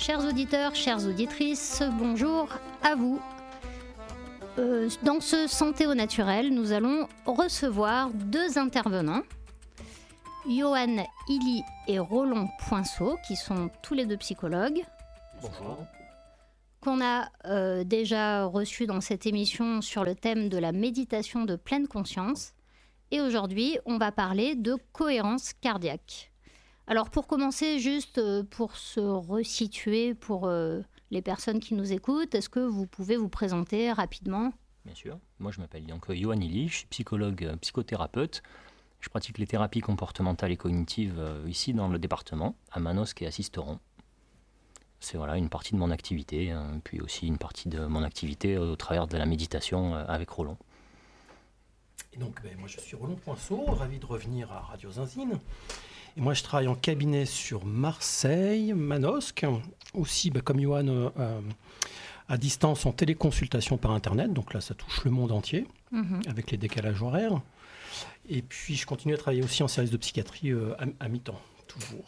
Chers auditeurs, chères auditrices, bonjour à vous. Dans ce Santé au naturel, nous allons recevoir deux intervenants, Johan Hilly et Roland Poinceau, qui sont tous les deux psychologues. Bonjour. Qu'on a déjà reçus dans cette émission sur le thème de la méditation de pleine conscience. Et aujourd'hui, on va parler de cohérence cardiaque. Alors pour commencer, juste pour se resituer pour les personnes qui nous écoutent, est-ce que vous pouvez vous présenter rapidement ? Bien sûr. Moi, je m'appelle donc Johan Hilly, je suis psychologue, psychothérapeute. Je pratique les thérapies comportementales et cognitives ici dans le département, à Manosque et à Sisteron. C'est une partie de mon activité, puis aussi une partie de mon activité au travers de la méditation avec Roland. Et donc, moi je suis Roland Poinceau, ravi de revenir à Radio Zinzine. Et moi je travaille en cabinet sur Marseille, Manosque, aussi comme Johan à distance en téléconsultation par Internet, donc là ça touche le monde entier, avec les décalages horaires. Et puis je continue à travailler aussi en service de psychiatrie à mi-temps, toujours.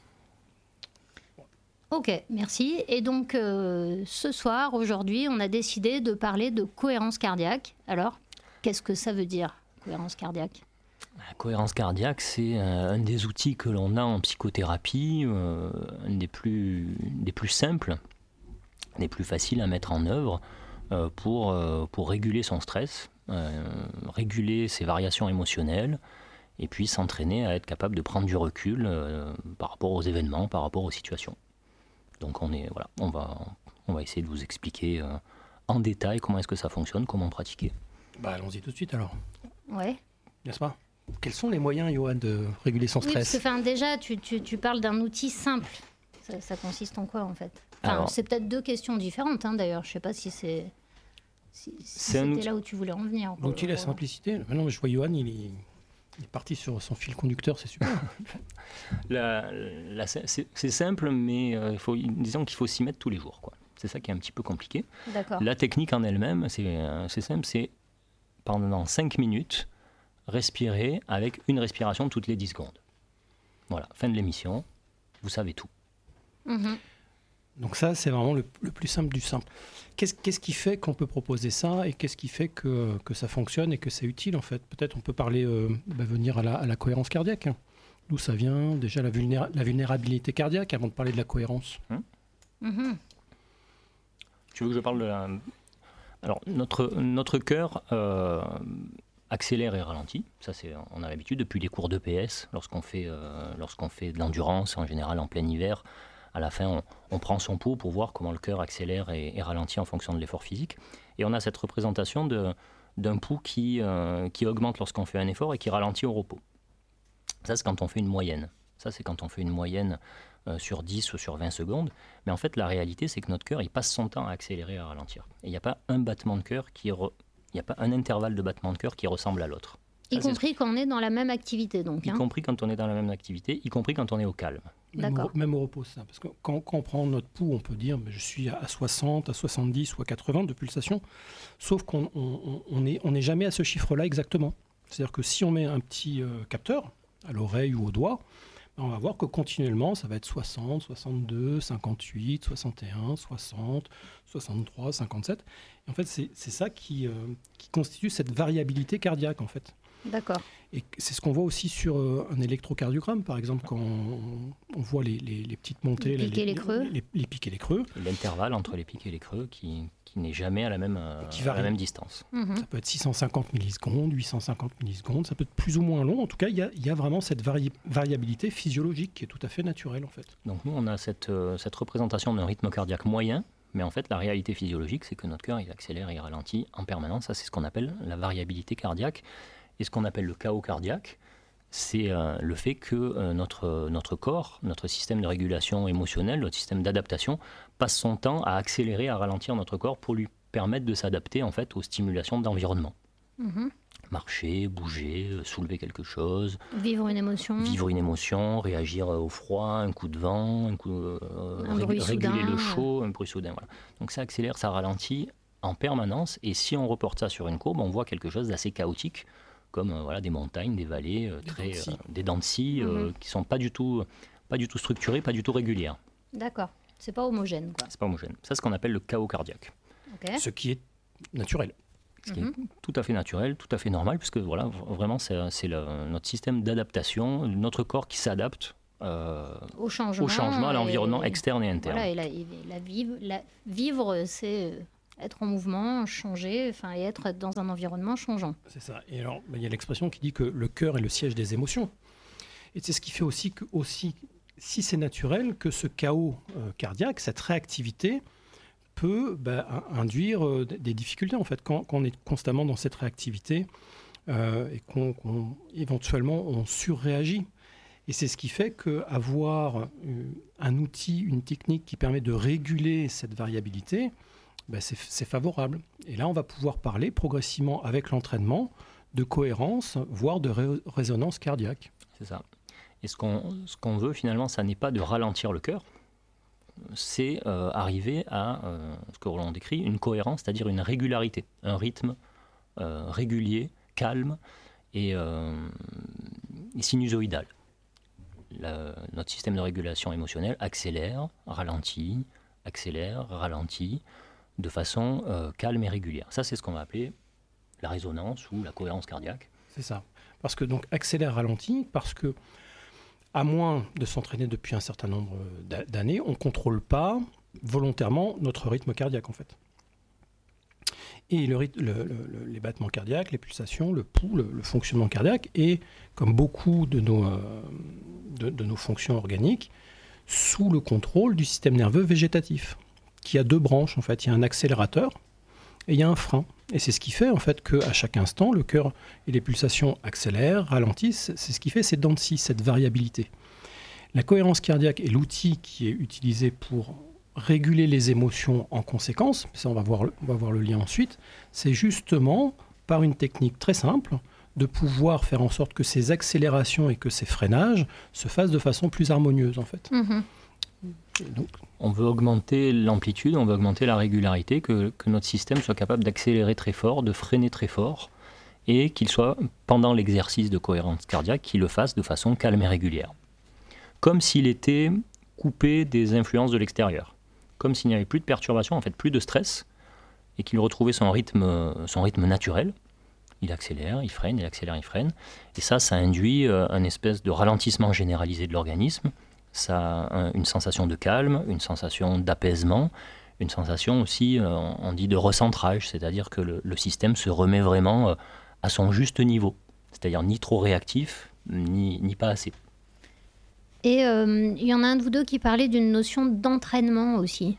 Ok, merci. Et donc ce soir, aujourd'hui, on a décidé de parler de cohérence cardiaque. Alors, qu'est-ce que ça veut dire, cohérence cardiaque ? La cohérence cardiaque, c'est un des outils que l'on a en psychothérapie, un des plus simples, des plus faciles à mettre en œuvre pour réguler son stress, réguler ses variations émotionnelles, et puis s'entraîner à être capable de prendre du recul par rapport aux événements, par rapport aux situations. Donc on va essayer de vous expliquer en détail comment est-ce que ça fonctionne, comment pratiquer. Allons-y tout de suite alors. Ouais. N'est-ce pas ? Quels sont les moyens, Johan, de réguler son stress ? Oui, parce que déjà, tu parles d'un outil simple. Ça consiste en quoi, en fait ? C'est peut-être deux questions différentes, d'ailleurs. Je ne sais pas si c'était là où tu voulais en venir. L'outil, la simplicité. Maintenant, je vois Johan, il est parti sur son fil conducteur, c'est super. C'est simple, mais disons qu'il faut s'y mettre tous les jours, quoi. C'est ça qui est un petit peu compliqué. D'accord. La technique en elle-même, c'est simple, c'est pendant 5 minutes, respirer avec une respiration toutes les 10 secondes. Voilà, fin de l'émission, vous savez tout. Donc ça, c'est vraiment le plus simple du simple. Qu'est-ce qui fait qu'on peut proposer ça et qu'est-ce qui fait que ça fonctionne et que c'est utile, en fait ? Peut-être on peut parler, venir à la cohérence cardiaque. D'où ça vient, déjà la vulnérabilité cardiaque, avant de parler de la cohérence. Tu veux que je parle de la... Alors, notre cœur accélère et ralentit. Ça, on a l'habitude depuis les cours d'EPS, lorsqu'on fait de l'endurance, en général en plein hiver. À la fin, on prend son pouls pour voir comment le cœur accélère et ralentit en fonction de l'effort physique. Et on a cette représentation d'un pouls qui augmente lorsqu'on fait un effort et qui ralentit au repos. Ça, c'est quand on fait une moyenne. Ça, c'est quand on fait une moyenne sur 10 ou sur 20 secondes. Mais en fait, la réalité, c'est que notre cœur, il passe son temps à accélérer et à ralentir. Et il n'y a pas un battement de cœur il n'y a pas un intervalle de battement de cœur qui ressemble à l'autre. Y compris quand on est dans la même activité, donc. Y compris quand on est dans la même activité, y compris quand on est au calme. Même au repos, ça. Parce que quand on prend notre pouls, on peut dire je suis à 60, à 70 ou à 80 de pulsation. Sauf qu'on n'est jamais à ce chiffre-là exactement. C'est-à-dire que si on met un petit capteur à l'oreille ou au doigt, on va voir que continuellement, ça va être 60, 62, 58, 61, 60, 63, 57. Et en fait, c'est ça qui constitue cette variabilité cardiaque, en fait. D'accord. Et c'est ce qu'on voit aussi sur un électrocardiogramme, par exemple, quand on voit les petites montées, les pics et les creux. Les pics et les creux. L'intervalle entre les pics et les creux qui n'est jamais à la même distance. Ça peut être 650 millisecondes, 850 millisecondes, ça peut être plus ou moins long. En tout cas, il y a vraiment cette variabilité physiologique qui est tout à fait naturelle, en fait. Donc nous, on a cette représentation d'un rythme cardiaque moyen, mais en fait, la réalité physiologique, c'est que notre cœur, il accélère et il ralentit en permanence. Ça, c'est ce qu'on appelle la variabilité cardiaque. Et ce qu'on appelle le chaos cardiaque, c'est le fait que notre corps, notre système de régulation émotionnelle, notre système d'adaptation, passe son temps à accélérer, à ralentir notre corps pour lui permettre de s'adapter en fait aux stimulations d'environnement. Marcher, bouger, soulever quelque chose. Vivre une émotion, réagir au froid, un coup de vent, réguler le chaud, un bruit soudain. Voilà. Donc ça accélère, ça ralentit en permanence. Et si on reporte ça sur une courbe, on voit quelque chose d'assez chaotique, comme des montagnes, des vallées, des dents de scie qui ne sont pas du tout structurées, pas du tout régulières. D'accord. C'est pas homogène, quoi. C'est pas homogène. Ça, c'est ce qu'on appelle le chaos cardiaque. Ok. Ce qui est naturel. Ce qui est tout à fait naturel, tout à fait normal, puisque voilà, vraiment, c'est notre système d'adaptation, notre corps qui s'adapte au changement, à l'environnement externe et interne. Voilà, vivre, c'est être en mouvement, changer, et être dans un environnement changeant. C'est ça. Et alors, il y a l'expression qui dit que le cœur est le siège des émotions. Et c'est ce qui fait aussi que, si c'est naturel, que ce chaos cardiaque, cette réactivité, peut induire des difficultés, en fait, quand on est constamment dans cette réactivité et éventuellement on surréagit. Et c'est ce qui fait qu'avoir un outil, une technique qui permet de réguler cette variabilité, c'est favorable. Et là, on va pouvoir parler progressivement avec l'entraînement de cohérence, voire de résonance cardiaque. C'est ça. Et ce qu'on veut finalement, ça n'est pas de ralentir le cœur, c'est arriver à ce que l'on décrit, une cohérence, c'est-à-dire une régularité, un rythme régulier, calme et sinusoïdal. Notre système de régulation émotionnelle accélère, ralentit, de façon calme et régulière. Ça, c'est ce qu'on va appeler la résonance ou la cohérence cardiaque. C'est ça. Parce que donc accélère, ralentit, parce que à moins de s'entraîner depuis un certain nombre d'années, on ne contrôle pas volontairement notre rythme cardiaque, en fait. Et les battements cardiaques, les pulsations, le pouls, le fonctionnement cardiaque, est, comme beaucoup de nos fonctions organiques, sous le contrôle du système nerveux végétatif, qui a 2 branches, en fait. Il y a un accélérateur et il y a un frein. Et c'est ce qui fait, en fait, qu'à chaque instant, le cœur et les pulsations accélèrent, ralentissent. C'est ce qui fait ces dents de scie, cette variabilité. La cohérence cardiaque est l'outil qui est utilisé pour réguler les émotions en conséquence. Ça, on va voir le lien ensuite. C'est justement, par une technique très simple, de pouvoir faire en sorte que ces accélérations et que ces freinages se fassent de façon plus harmonieuse, en fait. Donc, on veut augmenter l'amplitude, on veut augmenter la régularité, que notre système soit capable d'accélérer très fort, de freiner très fort, et qu'il soit, pendant l'exercice de cohérence cardiaque, qu'il le fasse de façon calme et régulière. Comme s'il était coupé des influences de l'extérieur. Comme s'il n'y avait plus de perturbation, en fait plus de stress, et qu'il retrouvait son rythme naturel. Il accélère, il freine, il accélère, il freine. Et ça induit un espèce de ralentissement généralisé de l'organisme. Ça a une sensation de calme, une sensation d'apaisement, une sensation aussi, on dit, de recentrage, c'est-à-dire que le système se remet vraiment à son juste niveau, c'est-à-dire ni trop réactif, ni pas assez. Et il y en a un de vous deux qui parlait d'une notion d'entraînement aussi.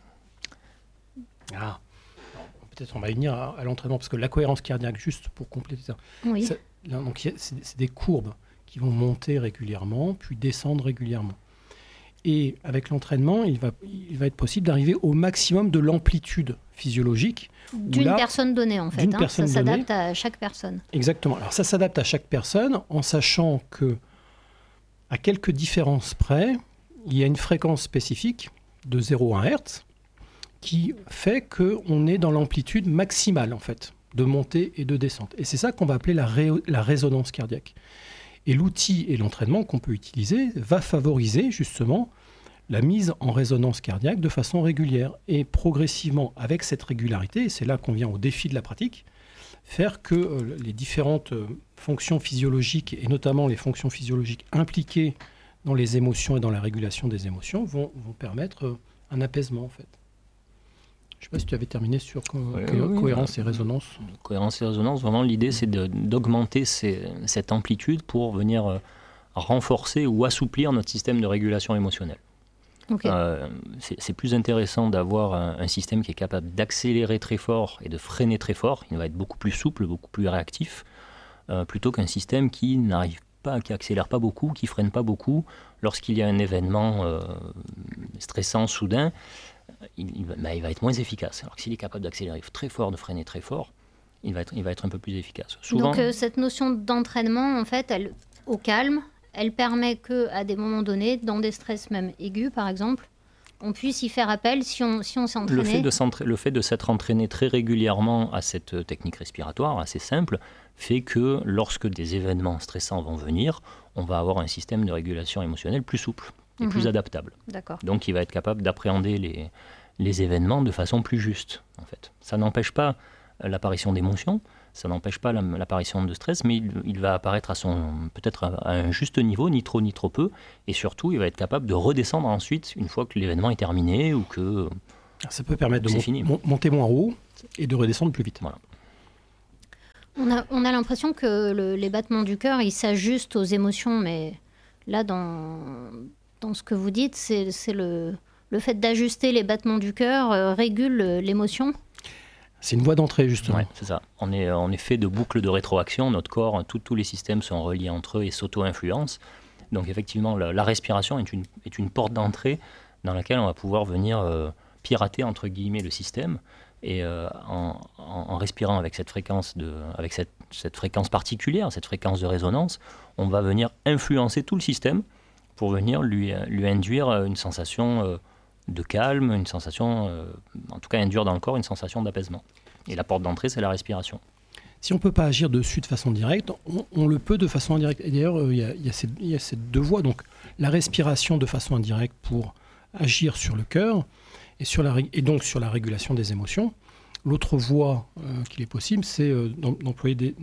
Ah, peut-être on va venir à l'entraînement, parce que la cohérence cardiaque, juste pour compléter ça, oui. C'est des courbes qui vont monter régulièrement, puis descendre régulièrement. Et avec l'entraînement, il va être possible d'arriver au maximum de l'amplitude physiologique. D'une personne donnée, en fait. Ça s'adapte à chaque personne. Exactement. Alors ça s'adapte à chaque personne en sachant que, à quelques différences près, il y a une fréquence spécifique de 0 à 1 Hz qui fait qu'on est dans l'amplitude maximale, en fait, de montée et de descente. Et c'est ça qu'on va appeler la résonance cardiaque. Et l'outil et l'entraînement qu'on peut utiliser va favoriser justement la mise en résonance cardiaque de façon régulière. Et progressivement, avec cette régularité, et c'est là qu'on vient au défi de la pratique, faire que les différentes fonctions physiologiques, et notamment les fonctions physiologiques impliquées dans les émotions et dans la régulation des émotions, vont permettre un apaisement, en fait. Je ne sais pas si tu avais terminé sur cohérence et résonance. Cohérence et résonance, vraiment l'idée c'est d'augmenter cette amplitude pour venir renforcer ou assouplir notre système de régulation émotionnelle. Okay. C'est plus intéressant d'avoir un système qui est capable d'accélérer très fort et de freiner très fort. Il va être beaucoup plus souple, beaucoup plus réactif, plutôt qu'un système qui n'arrive pas, qui accélère pas beaucoup, qui freine pas beaucoup. Lorsqu'il y a un événement stressant soudain, il va être moins efficace. Alors que s'il est capable d'accélérer très fort, de freiner très fort, il va être un peu plus efficace. Souvent, donc cette notion d'entraînement, en fait, au calme, elle permet qu'à des moments donnés, dans des stress même aigus par exemple, on puisse y faire appel si on s'est entraîné. Le fait de s'être entraîné très régulièrement à cette technique respiratoire assez simple fait que lorsque des événements stressants vont venir, on va avoir un système de régulation émotionnelle plus souple. est plus adaptable. D'accord. Donc il va être capable d'appréhender les événements de façon plus juste, en fait. Ça n'empêche pas l'apparition d'émotions, ça n'empêche pas l'apparition de stress, mais il va apparaître peut-être à un juste niveau, ni trop ni trop peu, et surtout il va être capable de redescendre ensuite une fois que l'événement est terminé ou que ça peut permettre de fini. monter moins haut et de redescendre plus vite. Voilà. On a l'impression que les battements du cœur, ils s'ajustent aux émotions, mais là, dans ce que vous dites, c'est le fait d'ajuster les battements du cœur régule l'émotion. C'est une voie d'entrée, justement. Ouais, c'est ça. On est fait de boucles de rétroaction. Notre corps, tous les systèmes sont reliés entre eux et s'auto-influencent. Donc effectivement, la respiration est une porte d'entrée dans laquelle on va pouvoir venir pirater, entre guillemets, le système. Et en respirant avec cette fréquence, cette fréquence particulière, cette fréquence de résonance, on va venir influencer tout le système pour venir lui induire une sensation de calme, une sensation, en tout cas induire dans le corps une sensation d'apaisement. Et la porte d'entrée, c'est la respiration. Si on ne peut pas agir dessus de façon directe, on le peut de façon indirecte. Et d'ailleurs, il y a ces deux voies. Donc la respiration de façon indirecte pour agir sur le cœur et donc sur la régulation des émotions. L'autre voie qu'il est possible, c'est d'employer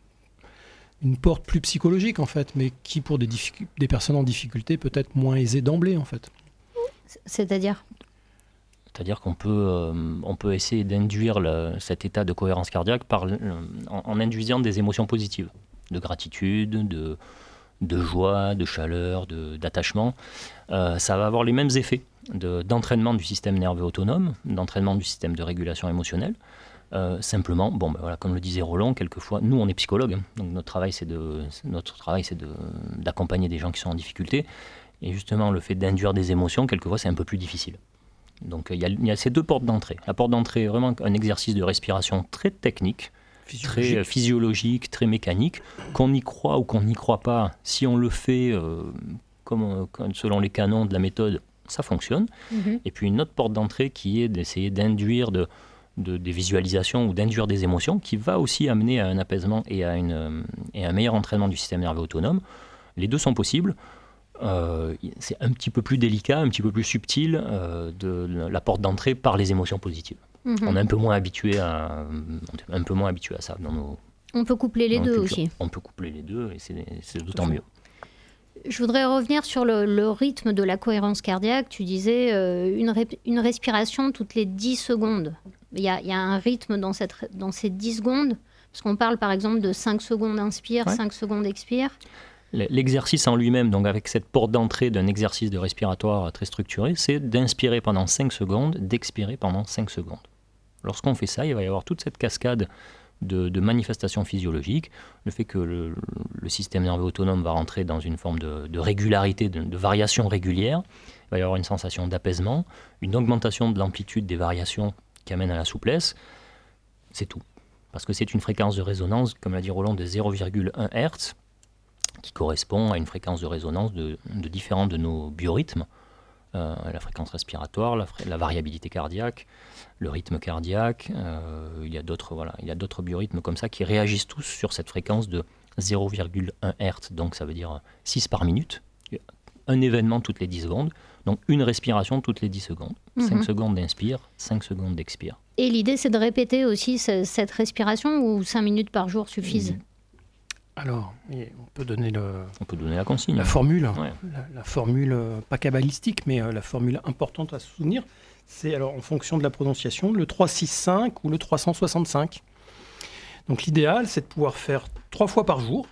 une porte plus psychologique, en fait, mais qui, pour des personnes en difficulté, peut être moins aisée d'emblée, en fait. C'est-à-dire qu'on peut essayer d'induire cet état de cohérence cardiaque en induisant des émotions positives, de gratitude, de joie, de chaleur, d'attachement. Ça va avoir les mêmes effets d'entraînement du système nerveux autonome, d'entraînement du système de régulation émotionnelle. Simplement, comme le disait Roland, quelquefois, nous on est psychologues, hein, donc notre travail c'est d'accompagner des gens qui sont en difficulté, et justement le fait d'induire des émotions, quelquefois c'est un peu plus difficile. Donc il y a ces deux portes d'entrée. La porte d'entrée est vraiment un exercice de respiration très technique, très physiologique, très mécanique, qu'on y croit ou qu'on n'y croit pas, si on le fait selon les canons de la méthode, ça fonctionne. Et puis une autre porte d'entrée qui est d'essayer d'induire des visualisations ou d'induire des émotions, qui va aussi amener à un apaisement et à un meilleur entraînement du système nerveux autonome. Les deux sont possibles. C'est un petit peu plus délicat, un petit peu plus subtil de la porte d'entrée par les émotions positives. On est un peu moins habitué à ça dans nos. On peut coupler les deux aussi. On peut coupler les deux et c'est d'autant mieux. Je voudrais revenir sur le rythme de la cohérence cardiaque. Tu disais une respiration toutes les 10 secondes. Il y a un rythme dans ces 10 secondes, parce qu'on parle par exemple de 5 secondes inspire, 5 secondes expire. L'exercice en lui-même, donc avec cette porte d'entrée d'un exercice de respiratoire très structuré, c'est d'inspirer pendant 5 secondes, d'expirer pendant 5 secondes. Lorsqu'on fait ça, il va y avoir toute cette cascade de manifestations physiologiques, le fait que le système nerveux autonome va rentrer dans une forme de régularité, de variation régulière, il va y avoir une sensation d'apaisement, une augmentation de l'amplitude des variations qui amène à la souplesse, c'est tout. Parce que c'est une fréquence de résonance, comme l'a dit Roland, de 0,1 Hz, qui correspond à une fréquence de résonance de différents de nos biorhythmes, la fréquence respiratoire, la variabilité cardiaque, le rythme cardiaque, il y a d'autres biorhythmes comme ça qui réagissent tous sur cette fréquence de 0,1 Hz, donc ça veut dire 6 par minute, un événement toutes les 10 secondes, donc une respiration toutes les 10 secondes, 5 secondes d'inspire, 5 secondes d'expire. Et l'idée c'est de répéter aussi cette respiration ou 5 minutes par jour suffisent Alors, on peut donner la consigne. La formule, ouais. la formule pas kabbalistique, mais la formule importante à se souvenir, c'est alors en fonction de la prononciation, le 365 ou le 365. Donc l'idéal, c'est de pouvoir faire 3 fois par jour,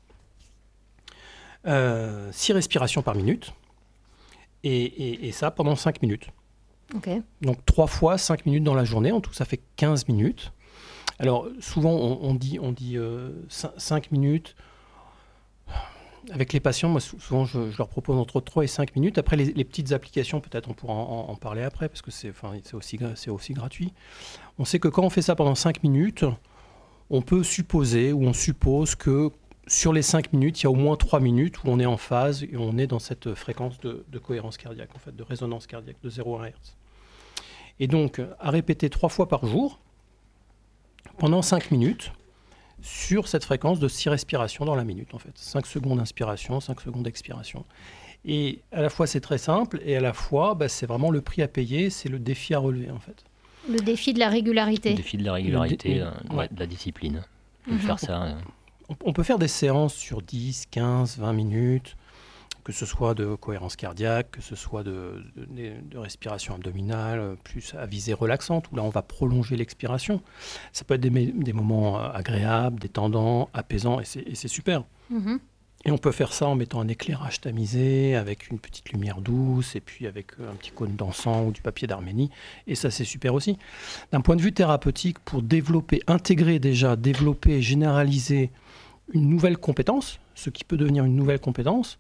6 respirations par minute, et ça pendant 5 minutes. Okay. Donc 3 fois 5 minutes dans la journée, en tout ça fait 15 minutes. Alors, souvent, on dit 5 minutes. Avec les patients, moi, souvent, je leur propose entre 3 et 5 minutes. Après, les petites applications, peut-être, on pourra en parler après, parce que c'est aussi gratuit. On sait que quand on fait ça pendant 5 minutes, on peut supposer, ou on suppose que sur les 5 minutes, il y a au moins 3 minutes où on est en phase et on est dans cette fréquence de cohérence cardiaque, en fait, de résonance cardiaque de 0,1 Hz. Et donc, à répéter 3 fois par jour, pendant 5 minutes, sur cette fréquence de 6 respirations dans la minute, en fait. 5 secondes d'inspiration, 5 secondes d'expiration. Et à la fois, c'est très simple, et à la fois, c'est vraiment le prix à payer, c'est le défi à relever, en fait. Le défi de la régularité. Le défi de la régularité, de la discipline. De faire ça. On peut faire des séances sur 10, 15, 20 minutes, que ce soit de cohérence cardiaque, que ce soit de respiration abdominale, plus à visée relaxante, où là on va prolonger l'expiration. Ça peut être des moments agréables, détendants, apaisants, et c'est super. Et on peut faire ça en mettant un éclairage tamisé, avec une petite lumière douce, et puis avec un petit cône d'encens ou du papier d'Arménie, et ça c'est super aussi. D'un point de vue thérapeutique, pour développer et généraliser une nouvelle compétence, ce qui peut devenir une nouvelle compétence,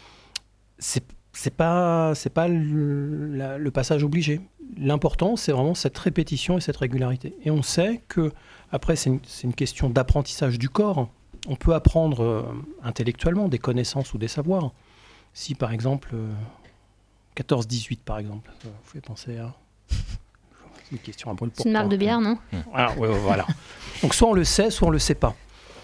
c'est pas le passage obligé. L'important, c'est vraiment cette répétition et cette régularité. Et on sait que, après, c'est une question d'apprentissage du corps. On peut apprendre intellectuellement des connaissances ou des savoirs. Si, par exemple, 14-18, par exemple, vous pouvez penser à... C'est une question à brûle pour C'est une marque de bière, non? Voilà. Donc, soit on le sait, soit on ne le sait pas.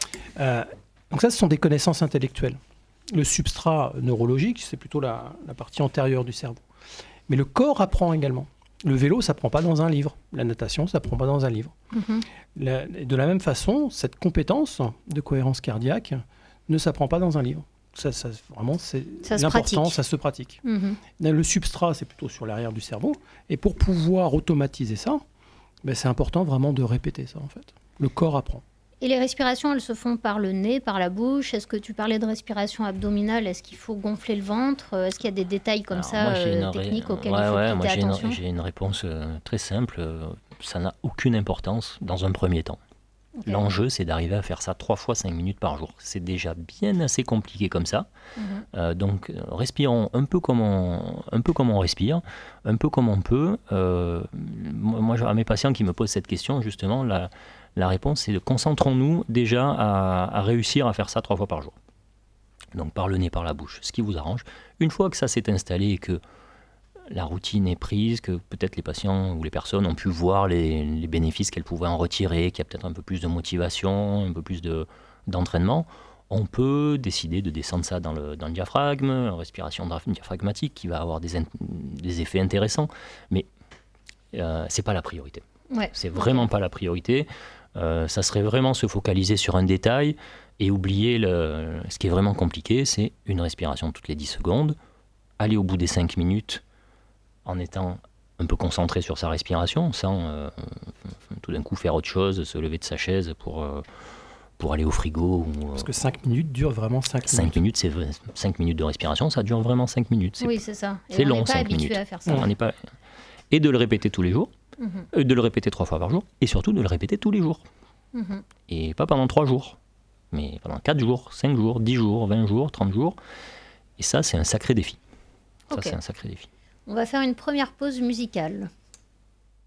Donc ça, ce sont des connaissances intellectuelles. Le substrat neurologique, c'est plutôt la partie antérieure du cerveau. Mais le corps apprend également. Le vélo, ça ne prend pas dans un livre. La natation, ça ne prend pas dans un livre. De la même façon, cette compétence de cohérence cardiaque ne s'apprend pas dans un livre. Vraiment, c'est l'important, ça se pratique. Le substrat, c'est plutôt sur l'arrière du cerveau. Et pour pouvoir automatiser ça, c'est important vraiment de répéter ça, en fait. Le corps apprend. Et les respirations, elles se font par le nez, par la bouche? Est-ce que tu parlais de respiration abdominale? Est-ce qu'il faut gonfler le ventre? Est-ce qu'il y a des détails comme techniques auxquels il faut prêter attention? J'ai une réponse très simple. Ça n'a aucune importance dans un premier temps. Okay. L'enjeu, c'est d'arriver à faire ça 3 fois 5 minutes par jour. C'est déjà bien assez compliqué comme ça. Donc, respirons un peu comme on respire, un peu comme on peut. Moi, à mes patients qui me posent cette question, justement, la réponse, c'est de concentrons-nous déjà à réussir à faire ça 3 fois par jour. Donc par le nez, par la bouche, ce qui vous arrange. Une fois que ça s'est installé et que la routine est prise, que peut-être les patients ou les personnes ont pu voir les bénéfices qu'elles pouvaient en retirer, qu'il y a peut-être un peu plus de motivation, un peu plus d'entraînement, on peut décider de descendre ça dans le diaphragme, une respiration diaphragmatique qui va avoir des effets intéressants, mais c'est pas la priorité. C'est vraiment pas la priorité. Ça serait vraiment se focaliser sur un détail et oublier ce qui est vraiment compliqué, c'est une respiration toutes les 10 secondes, aller au bout des 5 minutes en étant un peu concentré sur sa respiration, sans tout d'un coup faire autre chose, se lever de sa chaise pour aller au frigo. Parce que 5 minutes durent vraiment 5 minutes. 5 minutes, c'est 5 minutes de respiration, ça dure vraiment 5 minutes. Oui, c'est ça. C'est long, 5 minutes. On n'est pas habitué à faire ça. On n'est pas... Et de le répéter tous les jours. De le répéter 3 fois par jour, et surtout de le répéter tous les jours. Et pas pendant 3 jours, mais pendant 4 jours, 5 jours, 10 jours, 20 jours, 30 jours. Et ça, c'est un sacré défi. Ça, c'est un sacré défi. On va faire une première pause musicale.